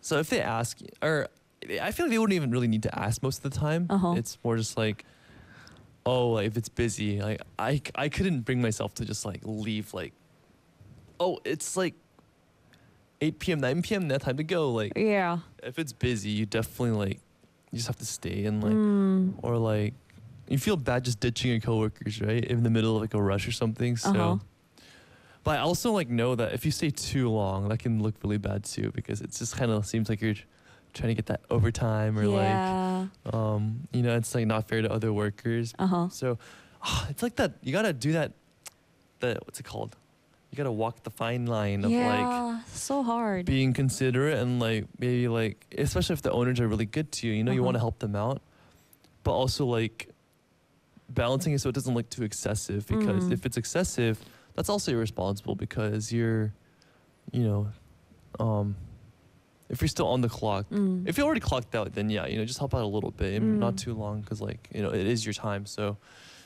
So if they ask, or I feel like they wouldn't even really need to ask most of the time. It's more just like, oh, like if it's busy, like I couldn't bring myself to just like leave like, oh, it's like 8 p.m., 9 p.m., that time to go. Like, Yeah. if it's busy, you definitely like, you just have to stay and like, or like, you feel bad just ditching your coworkers, right? In the middle of like a rush or something. So, but I also like know that if you stay too long, that can look really bad too, because it just kind of seems like you're trying to get that overtime or Yeah. you know, it's like not fair to other workers. So, it's like that. You gotta do that. What's it called? You gotta walk the fine line of like Yeah. So hard. being considerate and like maybe like, especially if the owners are really good to you, you know, you want to help them out, but also like balancing it so it doesn't look too excessive, because if it's excessive, that's also irresponsible, because you're, you know, if you're still on the clock, if you're already clocked out, then yeah, you know, just help out a little bit, and not too long, because like, you know, it is your time. So,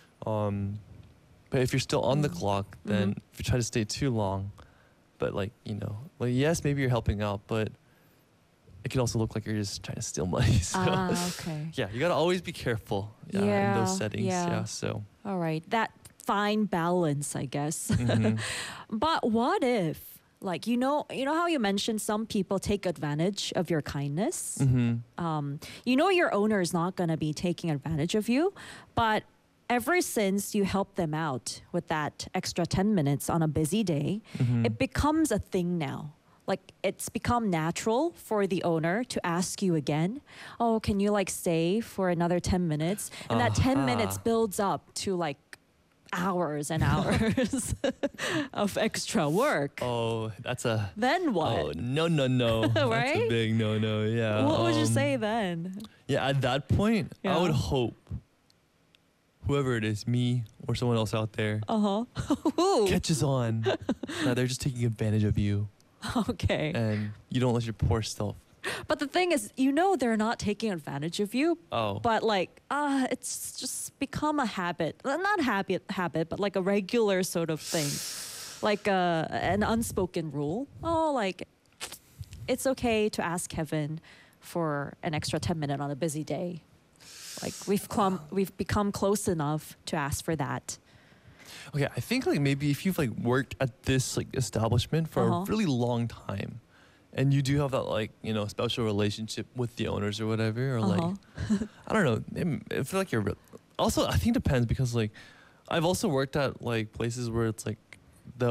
but if you're still on the clock, then if you try to stay too long, but like, you know, like yes, maybe you're helping out, but it can also look like you're just trying to steal money. So Okay. yeah, you gotta always be careful in those settings. Yeah. So All right. That fine balance, I guess. But what if, like, you know how you mentioned some people take advantage of your kindness? You know your owner is not going to be taking advantage of you, but ever since you help them out with that extra 10 minutes on a busy day, it becomes a thing now. Like, it's become natural for the owner to ask you again, oh, can you like stay for another 10 minutes? And that 10 minutes builds up to like hours and hours of extra work. oh, that's a Then what? oh no. That's Right? a big no. Yeah. What would you say then? Yeah, at that point, Yeah. I would hope whoever it is, me or someone else out there, catches on that they're just taking advantage of you, Okay. and you don't let your poor self. But the thing is, you know they're not taking advantage of you. Oh. But like, it's just become a habit. Not habit, but like a regular sort of thing. Like an unspoken rule. Oh, like, it's okay to ask Kevin for an extra 10 minutes on a busy day. Like, we've become close enough to ask for that. Okay, I think like maybe if you've like worked at this like establishment for a really long time, and you do have that like, you know, special relationship with the owners or whatever, or like I don't know, I feel like you're also, I think it depends, because like I've also worked at like places where it's like the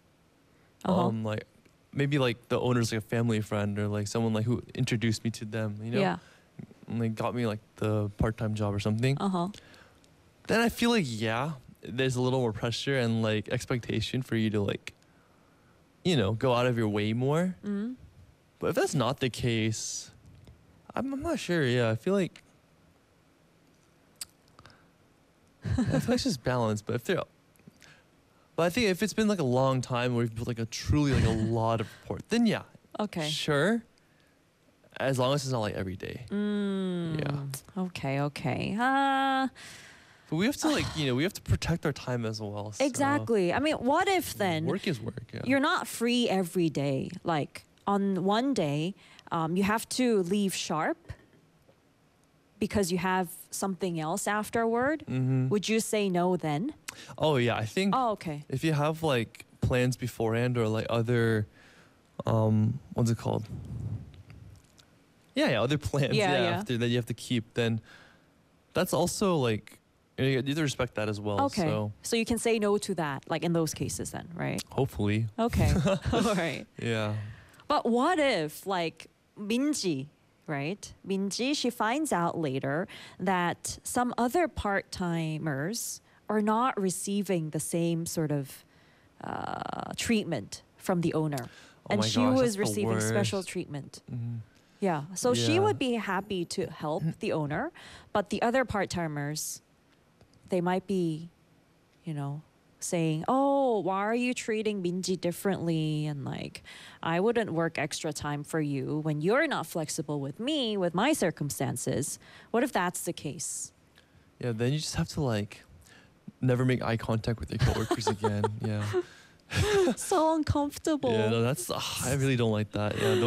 like maybe like the owner's like a family friend, or like someone like who introduced me to them, you know. Yeah. And they got me like the part-time job or something. Then I feel like, yeah, there's a little more pressure and like expectation for you to like, you know, go out of your way more. But if that's not the case, I'm not sure. Yeah, I feel like it's just balance. But I think if it's been like a long time where you've built like a truly like a lot of rapport, then yeah, Okay. sure. As long as it's not like every day. Yeah. Okay. But we have to like, you know, we have to protect our time as well. So Exactly. I mean, what if then work is work. Yeah. you're not free every day? Like, on one day, you have to leave sharp because you have something else afterward. Would you say no then? Oh yeah, I think Oh, okay. if you have like plans beforehand, or like other what's it called? Yeah, other plans Yeah. after that you have to keep, then that's also like, you have to respect that as well. Okay. So You can say no to that, like in those cases then, right? hopefully. Okay. All right. Yeah. But what if, like, Minji, right? Minji, she finds out later that some other part-timers are not receiving the same sort of treatment from the owner. Oh And my she gosh, was that's the receiving special worst. treatment. Yeah. So she Yeah. would be happy to help the owner, but the other part-timers, they might be, you know, saying, oh, why are you treating Minji differently? And like, I wouldn't work extra time for you when you're not flexible with me, with my circumstances. What if that's the case? Yeah, then you just have to like never make eye contact with your coworkers again. Yeah. So uncomfortable. Yeah, no, that's I really don't like that. Yeah,